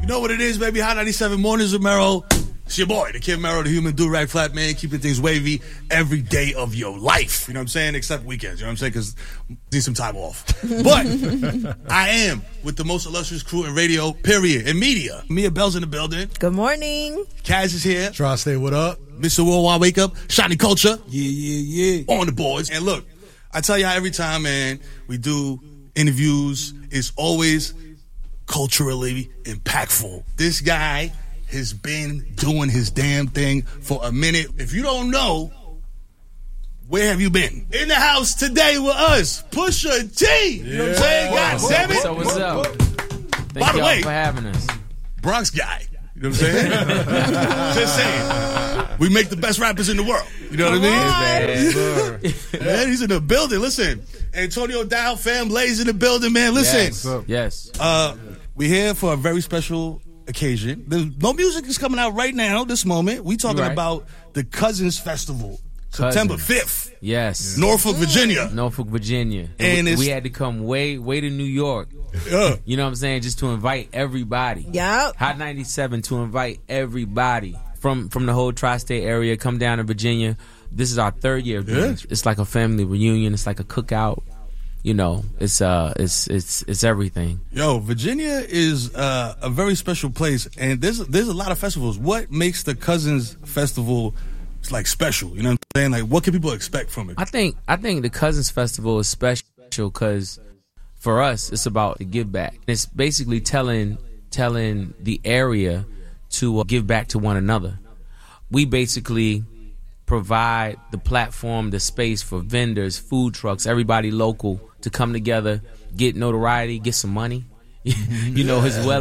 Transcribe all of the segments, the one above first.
know what it is, baby. Hot 97 Mornings with Mero. It's your boy, the Kid Mero, the human do-rag flat man, keeping things wavy every day of your life. You know what I'm saying? Except weekends. You know what I'm saying? Because need some time off. But I am with the most illustrious crew in radio, period, and media. Mia Bell's in the building. Good morning. Kaz is here. Tri-State, what up? Mr. Worldwide Wake Up. Shiny Culture. Yeah. On the boards. And look, I tell y'all every time, man, we do interviews, it's always culturally impactful. This guy has been doing his damn thing for a minute. If you don't know, where have you been? In the house today with us, Pusha T. You know what I'm saying? God damn it. So what's up? By the way, for having us. Bronx guy. You know what I'm saying? Just saying. We make the best rappers in the world. You know what I mean? Man, he's in the building. Listen, Antonio Dow, fam, Blaze in the building, man. Listen. Yes. We're here for a very special occasion. There's no music is coming out right now, this moment. We talking about the Cousins Festival, September 5th. Yes. Norfolk, Virginia. And we had to come way to New York. You know what I'm saying? Just to invite everybody. Yep. Hot 97 to invite everybody from the whole tri-state area. Come down to Virginia. This is our third year. It's like a family reunion. It's like a cookout. You know, it's everything. Yo, Virginia is a very special place, and there's a lot of festivals. What makes the Cousins Festival like special? You know what I'm saying? Like, what can people expect from it? I think the Cousins Festival is special because for us, it's about the give back. It's basically telling the area to give back to one another. We basically provide the platform, the space for vendors, food trucks, everybody local to come together, get notoriety, get some money, you know, as well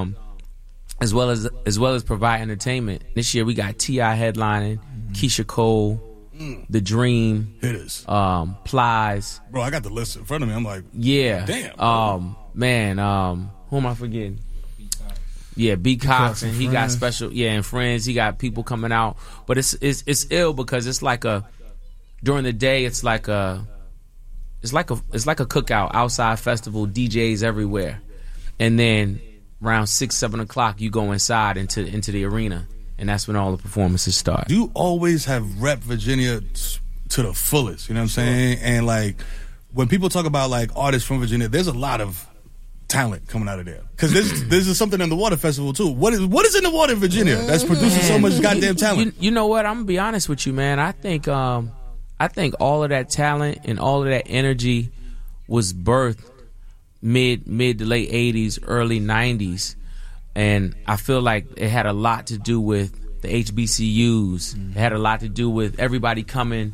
as provide entertainment. This year we got T.I. headlining, Keisha Cole, The Dream, Hitters, Plies. Bro, I got the list in front of me. I'm like, yeah, damn. Who am I forgetting? Yeah, B. Cox, and he got special. Yeah, and friends. He got people coming out, but it's ill because it's like during the day it's like a cookout, outside festival, DJs everywhere, and then around 6-7 o'clock you go inside into the arena, and that's when all the performances start. You always have rep Virginia to the fullest. You know what I'm saying? And like when people talk about like artists from Virginia, there's a lot of talent coming out of there because there's something in the water festival too. What is in the water in Virginia that's producing so much goddamn talent? You know what? I'm gonna be honest with you, man. I think all of that talent and all of that energy was birthed mid to late 80s, early 90s, and I feel like it had a lot to do with the HBCUs. It had a lot to do with everybody coming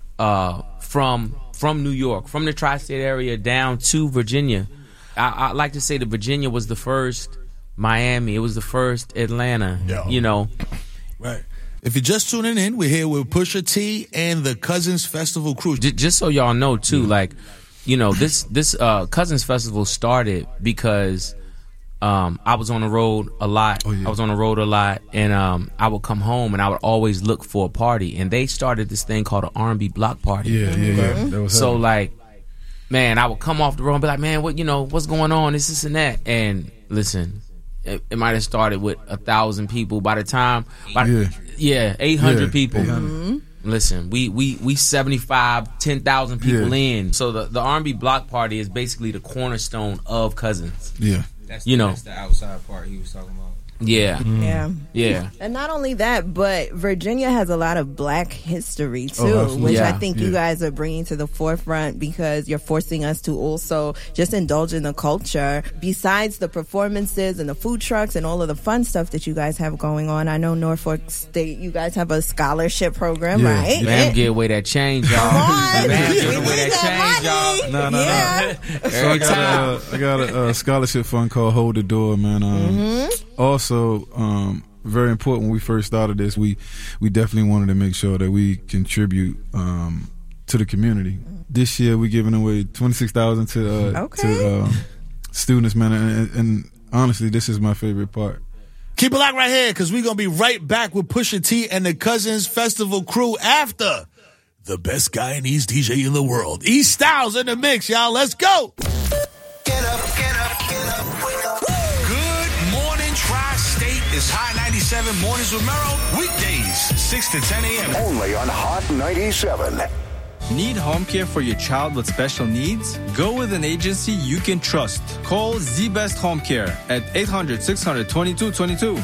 from New York, from the tri-state area down to Virginia. I like to say that Virginia was the first Miami. It was the first Atlanta. You know. Right. If you're just tuning in, we're here with Pusha T and the Cousins Festival crew. Just so y'all know, too, like, you know, this Cousins Festival started because I was on the road a lot. I was on the road a lot, and I would come home, and I would always look for a party. And they started this thing called an R&B block party. Yeah. So, like, man, I would come off the road and be like, man, what's going on? This and that. And listen, it might have started with 1,000 people. By the time, 800 people. 800. Listen, we 75, 10,000 people in. So the R&B block party is basically the cornerstone of Cousins. Yeah. That's the outside part he was talking about. Yeah. Yeah. And not only that, but Virginia has a lot of black history too, which I think you guys are bringing to the forefront because you're forcing us to also just indulge in the culture. Besides the performances and the food trucks and all of the fun stuff that you guys have going on, I know Norfolk State, you guys have a scholarship program, right? Man, get away that change, y'all. Come on. Get away that change, y'all. No. So I got a scholarship fund called Hold the Door, man. Also, very important when we first started this, we definitely wanted to make sure that we contribute to the community. This year we're giving away $26,000 to students, man, and honestly, this is my favorite part. Keep it locked right here because we're going to be right back with Pusha T and the Cousins Festival crew after the best Guyanese DJ in the world. E Styles in the mix, y'all. Let's go. Get up, get up, get up, wake up. Good morning, is Hot 97 Mornings with Merrill, weekdays, 6 to 10 a.m. Only on Hot 97. Need home care for your child with special needs? Go with an agency you can trust. Call Z-Best Home Care at 800-600-2222.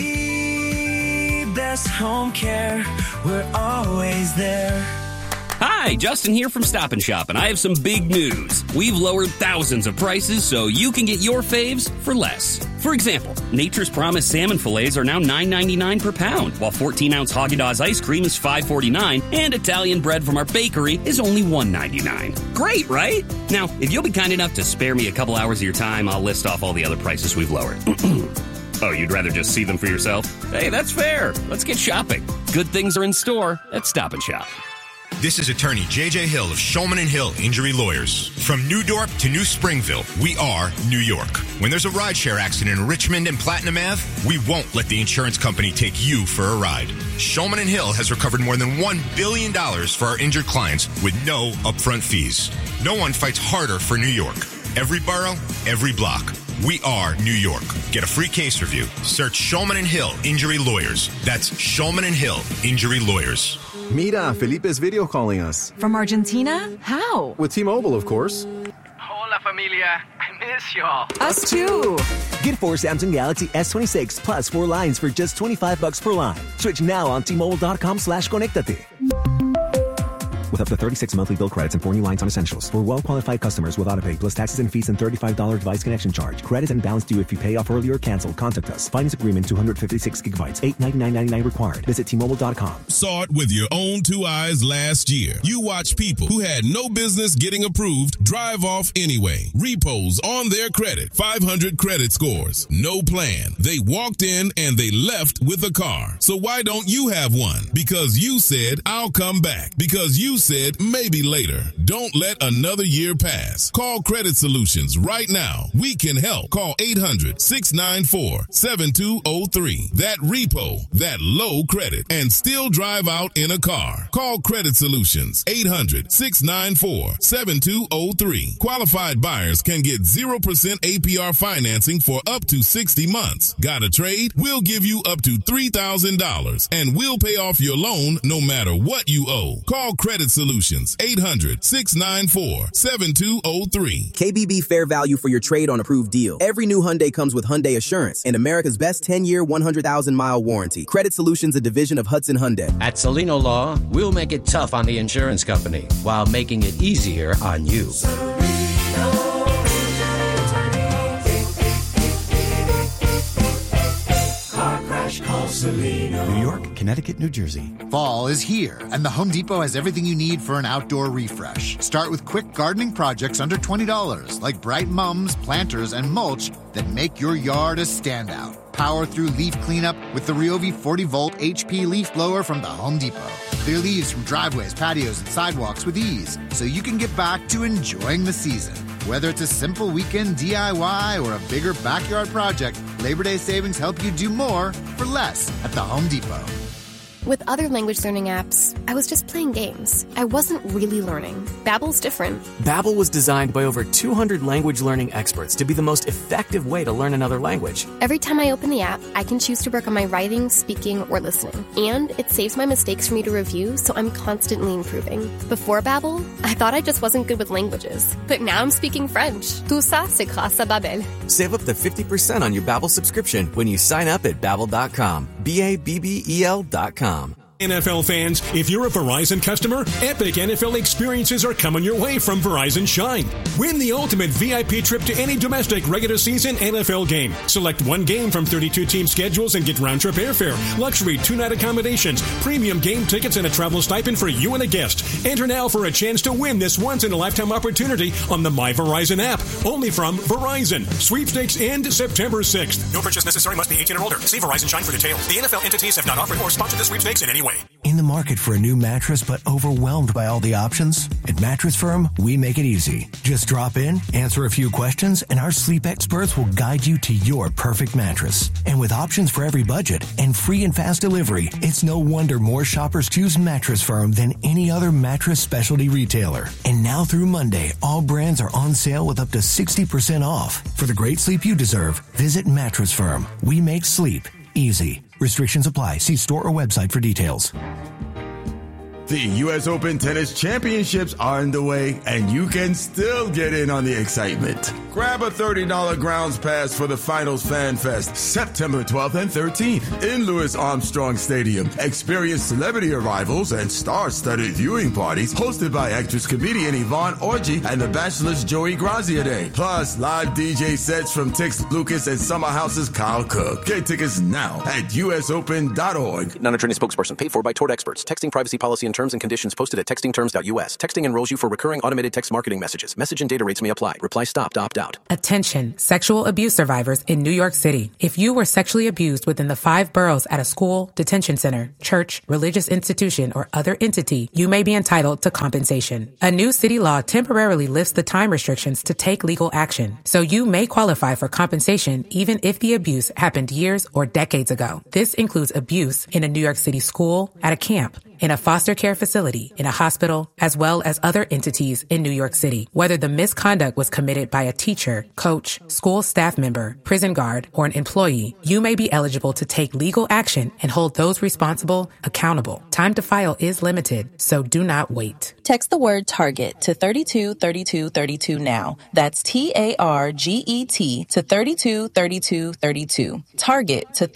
Z-Best Home Care, we're always there. Hi, Justin here from Stop & Shop, and I have some big news. We've lowered thousands of prices so you can get your faves for less. For example, Nature's Promise salmon fillets are now $9.99 per pound, while 14-ounce Haagen-Dazs ice cream is $5.49, and Italian bread from our bakery is only $1.99. Great, right? Now, if you'll be kind enough to spare me a couple hours of your time, I'll list off all the other prices we've lowered. Oh, you'd rather just see them for yourself? Hey, that's fair. Let's get shopping. Good things are in store at Stop & Shop. This is attorney J.J. Hill of Shulman & Hill Injury Lawyers. From New Dorp to New Springville, we are New York. When there's a rideshare accident in Richmond and Platinum Ave, we won't let the insurance company take you for a ride. Shulman & Hill has recovered more than $1 billion for our injured clients with no upfront fees. No one fights harder for New York. Every borough, every block. We are New York. Get a free case review. Search Shulman & Hill Injury Lawyers. That's Shulman & Hill Injury Lawyers. Mira, Felipe's video calling us. From Argentina? How? With T-Mobile, of course. Hola, familia. I miss y'all. Us too. Get 4 Samsung Galaxy S26 plus 4 lines for just $25 per line. Switch now on T-Mobile.com/conectate. With up to 36 monthly bill credits and 4 new lines on essentials. For well-qualified customers with autopay plus taxes and fees and $35 device connection charge. Credits and balance due if you pay off early or cancel. Contact us. Finance agreement 256 gigabytes. $899.99 required. Visit T-Mobile.com. Saw it with your own 2 eyes last year. You watched people who had no business getting approved drive off anyway. Repos on their credit. 500 credit scores. No plan. They walked in and they left with a car. So why don't you have one? Because you said, I'll come back. Because you said maybe later. Don't let another year pass. Call Credit Solutions right now. We can help. Call 800-694-7203. That repo, that low credit, and still drive out in a car. Call Credit Solutions. 800-694-7203. Qualified buyers can get 0% APR financing for up to 60 months. Got a trade? We'll give you up to $3,000 and we'll pay off your loan no matter what you owe. Call Credit Solutions. 800-694-7203. KBB Fair Value for your trade on approved deal. Every new Hyundai comes with Hyundai Assurance and America's best 10-year, 100,000-mile warranty. Credit Solutions, a division of Hudson Hyundai. At Salino Law, we'll make it tough on the insurance company while making it easier on you. New York, Connecticut, New Jersey. Fall is here, and the Home Depot has everything you need for an outdoor refresh. Start with quick gardening projects under $20, like bright mums, planters, and mulch that make your yard a standout. Power through leaf cleanup with the Ryobi 40-volt HP leaf blower from the Home Depot. Clear leaves from driveways, patios, and sidewalks with ease, so you can get back to enjoying the season. Whether it's a simple weekend DIY or a bigger backyard project, Labor Day savings help you do more for less at the Home Depot. With other language learning apps, I was just playing games. I wasn't really learning. Babbel's different. Babbel was designed by over 200 language learning experts to be the most effective way to learn another language. Every time I open the app, I can choose to work on my writing, speaking, or listening. And it saves my mistakes for me to review, so I'm constantly improving. Before Babbel, I thought I just wasn't good with languages. But now I'm speaking French. Tout ça, c'est grâce à Babbel. Save up to 50% on your Babbel subscription when you sign up at Babbel.com. Babbel.com. NFL fans, if you're a Verizon customer, epic NFL experiences are coming your way from Verizon Shine. Win the ultimate VIP trip to any domestic regular season NFL game. Select one game from 32 team schedules and get round-trip airfare, luxury 2-night accommodations, premium game tickets, and a travel stipend for you and a guest. Enter now for a chance to win this once-in-a-lifetime opportunity on the My Verizon app. Only from Verizon. Sweepstakes end September 6th. No purchase necessary. Must be 18 or older. See Verizon Shine for details. The NFL entities have not offered or sponsored the sweepstakes in any way. In the market for a new mattress but overwhelmed by all the options? At Mattress Firm, we make it easy. Just drop in, answer a few questions, and our sleep experts will guide you to your perfect mattress. And with options for every budget and free and fast delivery, it's no wonder more shoppers choose Mattress Firm than any other mattress specialty retailer. And now through Monday, all brands are on sale with up to 60% off. For the great sleep you deserve, visit Mattress Firm. We make sleep easy. Restrictions apply. See store or website for details. The U.S. Open Tennis Championships are underway, and you can still get in on the excitement. Grab a $30 grounds pass for the Finals Fan Fest, September 12th and 13th in Louis Armstrong Stadium. Experience celebrity arrivals and star-studded viewing parties hosted by actress-comedian Yvonne Orji and The Bachelor's Joey Graziadei. Plus, live DJ sets from Tix Lucas and Summer House's Kyle Cook. Get tickets now at usopen.org. Non-attorney spokesperson paid for by Tort Experts. Texting privacy policy and terms and conditions posted at textingterms.us. Texting enrolls you for recurring automated text marketing messages. Message and data rates may apply. Reply stop to opt out. Attention, sexual abuse survivors in New York City. If you were sexually abused within the 5 boroughs at a school, detention center, church, religious institution, or other entity, you may be entitled to compensation. A new city law temporarily lifts the time restrictions to take legal action, so you may qualify for compensation even if the abuse happened years or decades ago. This includes abuse in a New York City school, at a camp, in a foster care facility, in a hospital, as well as other entities in New York City. Whether the misconduct was committed by a teacher, coach, school staff member, prison guard, or an employee, you may be eligible to take legal action and hold those responsible accountable. Time to file is limited, so do not wait. Text the word TARGET to 323232 now. That's TARGET to 323232. Target to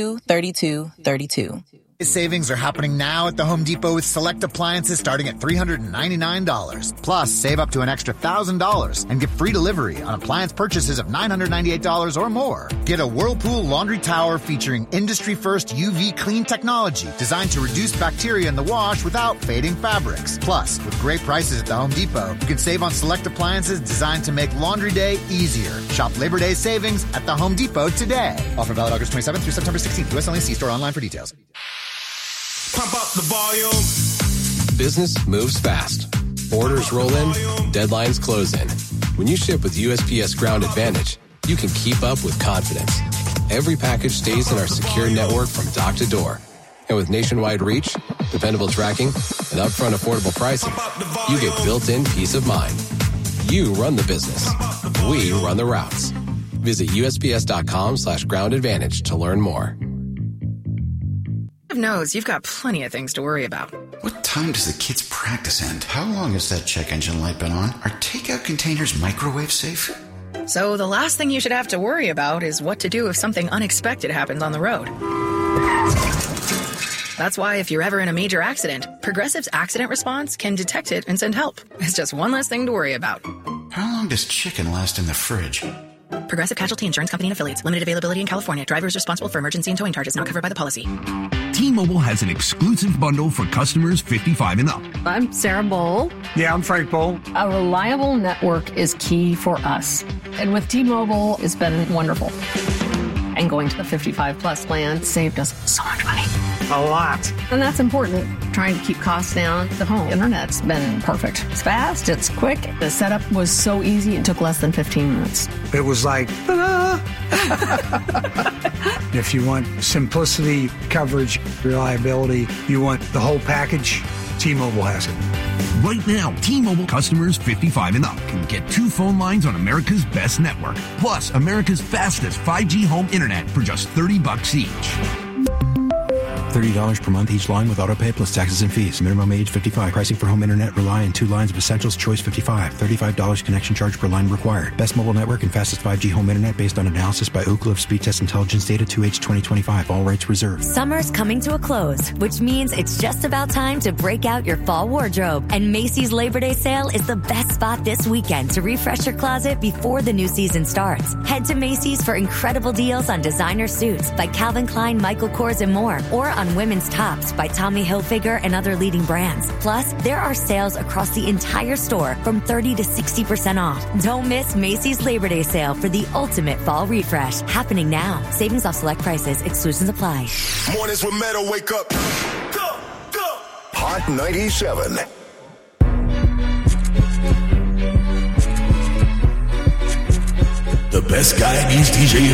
323232. Savings are happening now at the Home Depot with select appliances starting at $399. Plus, save up to an extra $1,000 and get free delivery on appliance purchases of $998 or more. Get a Whirlpool laundry tower featuring industry-first UV clean technology designed to reduce bacteria in the wash without fading fabrics. Plus, with great prices at the Home Depot, you can save on select appliances designed to make laundry day easier. Shop Labor Day savings at the Home Depot today. Offer valid August 27th through September 16th. U.S. only. See store online for details. Pump up the volume. Business moves fast. Orders roll in, deadlines close in. When you ship with USPS Ground Advantage, you can keep up with confidence. Every package stays in our secure network from dock to door. And with nationwide reach, dependable tracking, and upfront affordable pricing, you get built-in peace of mind. You run the business. We run the routes. Visit USPS.com/Ground Advantage to learn more. Knows you've got plenty of things to worry about. What time does the kids' practice end? How long has that check engine light been on? Are takeout containers microwave safe? So the last thing you should have to worry about is what to do if something unexpected happens on the road. That's why if you're ever in a major accident, Progressive's accident response can detect it and send help. It's just one less thing to worry about. How long does chicken last in the fridge? Progressive Casualty Insurance Company and Affiliates. Limited availability in California. Drivers responsible for emergency and towing charges not covered by the policy. T-Mobile has an exclusive bundle for customers 55 and up. I'm Sarah Bowl. Yeah, I'm Frank Bowl. A reliable network is key for us. And with T-Mobile, it's been wonderful. And going to the 55 plus plan saved us so much money. A lot. And that's important. Trying to keep costs down. The home internet's been perfect. It's fast, it's quick. The setup was so easy, it took less than 15 minutes. It was like, ta-da! If you want simplicity, coverage, reliability, you want the whole package, T-Mobile has it. Right now, T-Mobile customers 55 and up can get 2 phone lines on America's best network, plus America's fastest 5G home internet for just $30 each. $30 per month each line with autopay plus taxes and fees. Minimum age 55. Pricing for home internet rely on 2 lines of essentials. Choice 55. $35 connection charge per line required. Best mobile network and fastest 5G home internet based on analysis by Ookla of Speed Test Intelligence data 2H 2025. All rights reserved. Summer's coming to a close, which means it's just about time to break out your fall wardrobe. And Macy's Labor Day sale is the best spot this weekend to refresh your closet before the new season starts. Head to Macy's for incredible deals on designer suits by Calvin Klein, Michael Kors, and more, or on women's tops by Tommy Hilfiger and other leading brands. Plus, there are sales across the entire store from 30 to 60% off. Don't miss Macy's Labor Day sale for the ultimate fall refresh. Happening now. Savings off select prices. Exclusions apply. Mornings with Meadow, wake up. Go, go. Hot 97. The best Guyanese DJ